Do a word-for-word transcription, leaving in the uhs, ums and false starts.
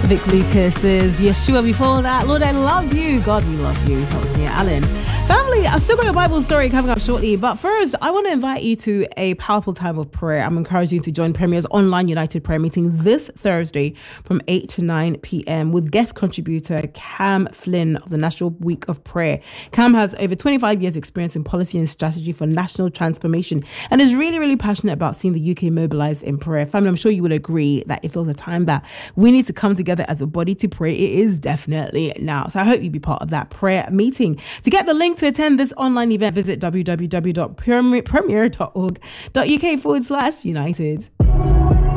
Vic Lucas's Yeshua before that. Lord, I love you. God, we love you. That was Nia Allen. Family, I've still got your Bible story coming up shortly. But first, I want to invite you to a powerful time of prayer. I'm encouraging you to join Premier's online United Prayer meeting this Thursday from eight to nine p.m. with guest contributor Cam Flynn of the National Week of Prayer. Cam has over twenty-five years experience in policy and strategy for national transformation and is really, really passionate about seeing the U K mobilized in prayer. Family, I'm sure you will agree that if there's a time that we need to come together as a body to pray, it is definitely now. So I hope you be part of that prayer meeting. To get the link to attend this online event, visit w w w dot premier dot org dot u k forward slash united.